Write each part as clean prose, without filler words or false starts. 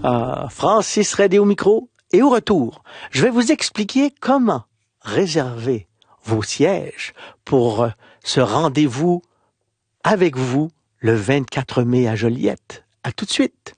Francis Redé au micro. Et au retour, je vais vous expliquer comment réserver vos sièges pour ce rendez-vous avec vous le 24 mai à Joliette. À tout de suite.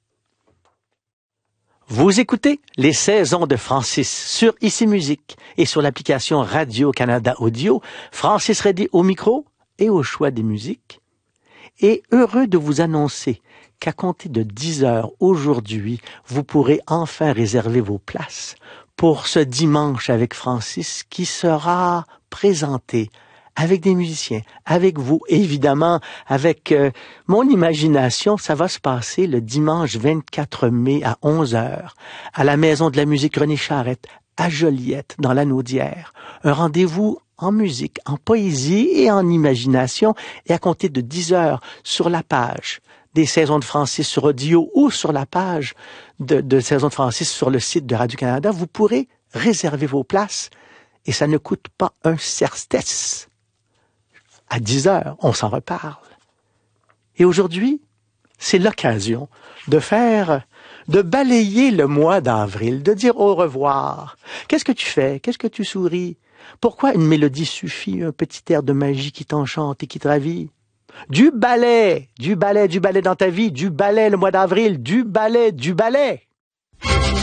Vous écoutez les saisons de Francis sur Ici Musique et sur l'application Radio-Canada Audio. Francis Redé au micro et au choix des musiques. Et heureux de vous annoncer qu'à compter de 10 heures aujourd'hui, vous pourrez enfin réserver vos places pour ce dimanche avec Francis qui sera présenté avec des musiciens, avec vous, évidemment, avec mon imagination. Ça va se passer le dimanche 24 mai à 11 heures à la Maison de la musique René Charrette à Joliette, dans la Naudière. Un rendez-vous en musique, en poésie et en imagination, et à compter de 10 heures sur la page des saisons de Francis sur audio ou sur la page de saisons de Francis sur le site de Radio-Canada, vous pourrez réserver vos places et ça ne coûte pas un cerstès. À 10 heures, on s'en reparle. Et aujourd'hui, c'est l'occasion de balayer le mois d'avril, de dire au revoir. Qu'est-ce que tu fais? Qu'est-ce que tu souris? Pourquoi une mélodie suffit, un petit air de magie qui t'enchante et qui te ravit? Du ballet dans ta vie, du ballet le mois d'avril, du ballet.